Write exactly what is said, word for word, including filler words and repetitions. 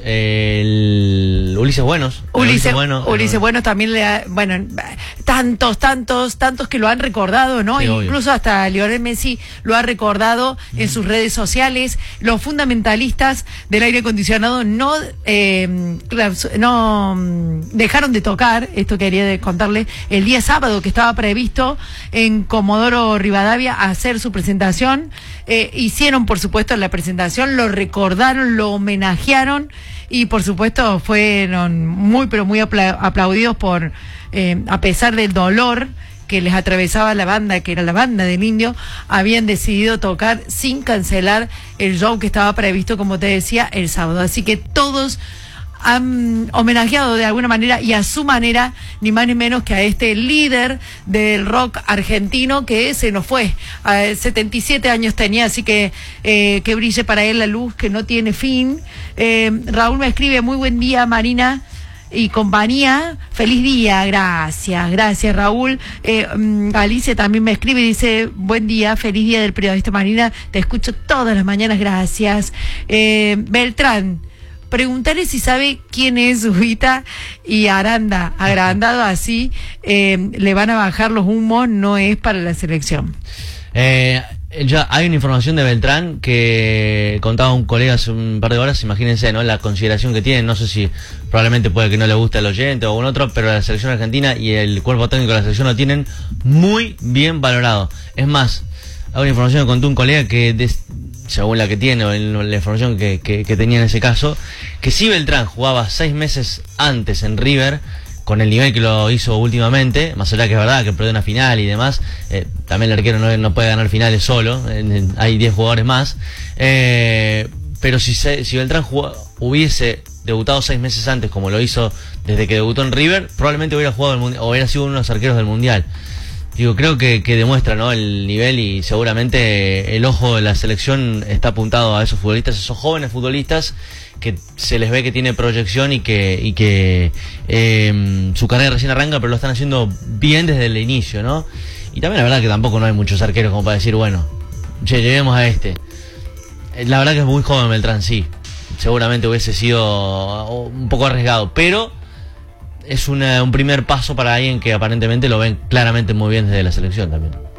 El Ulises Buenos. Ulises, Ulises Buenos, Ulises eh, Buenos también le ha, bueno, tantos, tantos, tantos que lo han recordado, ¿no? Sí, Incluso obvio. Hasta Lionel Messi lo ha recordado mm. en sus redes sociales. Los fundamentalistas del aire acondicionado no, eh, no dejaron de tocar, esto quería contarle, el día sábado que estaba previsto en Comodoro Rivadavia hacer su presentación. Eh, hicieron, por supuesto, la presentación, lo recordaron, lo homenajearon y, por supuesto, fueron muy, pero muy apla aplaudidos por, eh, a pesar del dolor que les atravesaba la banda, que era la banda del Indio, habían decidido tocar sin cancelar el show que estaba previsto, como te decía, el sábado. Así que todos han homenajeado de alguna manera y a su manera, ni más ni menos que a este líder del rock argentino que se nos fue. A setenta y siete años tenía, así que eh, que brille para él la luz que no tiene fin. Eh, Raúl me escribe: muy buen día, Marina y compañía, feliz día. Gracias, gracias, Raúl. eh, um, Alicia también me escribe y dice: buen día, feliz día del periodista, Marina, te escucho todas las mañanas, gracias. eh, Beltrán, preguntarle si sabe quién es Ubita y Aranda. Agrandado así, eh, le van a bajar los humos, no es para la selección. Eh, ya hay una información de Beltrán que contaba un colega hace un par de horas. Imagínense, ¿no?, la consideración que tienen. No sé si probablemente puede que no le guste al oyente o un otro, pero la selección argentina y el cuerpo técnico de la selección lo tienen muy bien valorado. Es más, hay una información que contó un colega que des, según la que tiene, o la información que, que, que tenía en ese caso, que si Beltrán jugaba seis meses antes en River, con el nivel que lo hizo últimamente, más allá que es verdad que perdió una final y demás, eh, también el arquero no, no puede ganar finales solo, eh, hay diez jugadores más, eh, pero si, se, si Beltrán jugó, hubiese debutado seis meses antes, como lo hizo desde que debutó en River, probablemente hubiera jugado el mundial, o hubiera sido uno de los arqueros del Mundial. Digo, creo que, que demuestra, ¿no?, el nivel, y seguramente el ojo de la selección está apuntado a esos futbolistas, esos jóvenes futbolistas que se les ve que tiene proyección y que y que eh, su carrera recién arranca, pero lo están haciendo bien desde el inicio, ¿no? Y también la verdad que tampoco no hay muchos arqueros como para decir, bueno, che, llevemos a este. La verdad que es muy joven Beltrán, sí. Seguramente hubiese sido un poco arriesgado, pero es una, un primer paso para alguien que aparentemente lo ven claramente muy bien desde la selección también.